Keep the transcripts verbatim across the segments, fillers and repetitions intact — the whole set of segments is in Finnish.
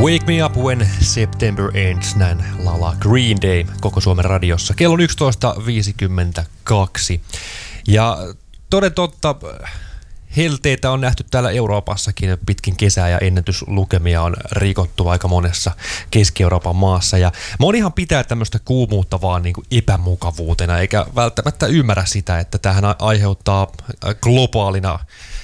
Wake me up when September ends, näin laulaa Green Day koko Suomen radiossa. Kello on yksitoista viisikymmentäkaksi. Ja toden totta, helteitä on nähty täällä Euroopassakin pitkin kesää ja ennätyslukemia on rikottu aika monessa Keski-Euroopan maassa. Ja monihan ihan pitää tämmöistä kuumuutta vaan niin kuin epämukavuutena, eikä välttämättä ymmärrä sitä, että tämähän aiheuttaa globaalina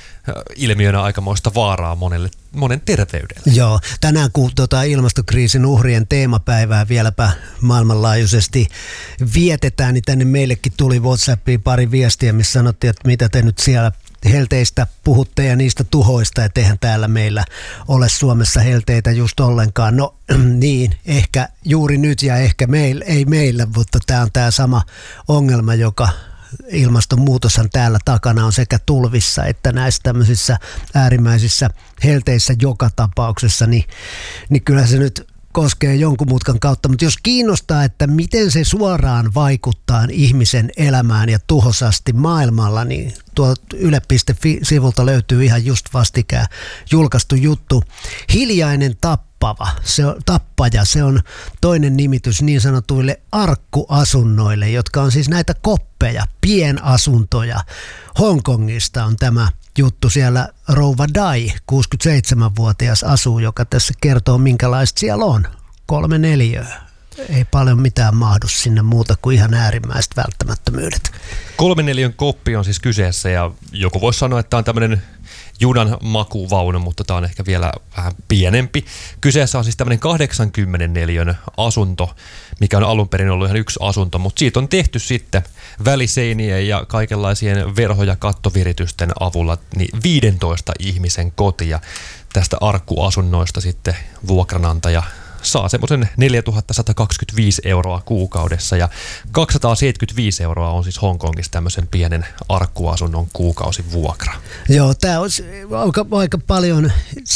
ilmiönä aikamoista vaaraa monelle, monen terveydelle. Joo, tänään kun tuota ilmastokriisin uhrien teemapäivää vieläpä maailmanlaajuisesti vietetään, niin tänne meillekin tuli WhatsAppiin pari viestiä, missä sanottiin, että mitä te nyt siellä helteistä puhutte ja niistä tuhoista, että eihän täällä meillä ole Suomessa helteitä just ollenkaan. No niin, ehkä juuri nyt ja ehkä meillä, ei meillä, mutta tämä on tämä sama ongelma, joka ilmastonmuutoshan täällä takana on sekä tulvissa että näissä tämmöisissä äärimmäisissä helteissä joka tapauksessa, niin, niin kyllä se nyt koskee jonkun mutkan kautta. Mutta jos kiinnostaa, että miten se suoraan vaikuttaa ihmisen elämään ja tuhosasti maailmalla, niin tuolta yle piste fi-sivulta löytyy ihan just vastikään julkaistu juttu. Hiljainen tappava, se on, tappaja, se on toinen nimitys niin sanotuille arkkuasunnoille, jotka on siis näitä koppeja, pienasuntoja. Hongkongista on tämä juttu, siellä rouva Dai, kuusikymmentäseitsemänvuotias asuu, joka tässä kertoo minkälaista siellä on. Kolme neliöä. Ei paljon mitään mahdu sinne muuta kuin ihan äärimmäiset välttämättömyydet. Kolmen neliön koppi on siis kyseessä ja joku voisi sanoa, että tämä on tämmöinen junan makuvaunu, mutta tämä on ehkä vielä vähän pienempi. Kyseessä on siis tämmöinen kahdeksankymmenen neliön asunto, mikä on alun perin ollut ihan yksi asunto, mutta siitä on tehty sitten väliseinien ja kaikenlaisien verho- ja kattoviritysten avulla niin viidentoista ihmisen koti ja tästä arkkuasunnoista sitten vuokranantaja saa semmoisen neljätuhatta sata kaksikymmentäviisi euroa kuukaudessa ja kaksisataaseitsemänkymmentäviisi euroa on siis Hongkongissa tämmöisen pienen arkkuasunnon kuukausivuokra. Joo, tämä on aika, aika paljon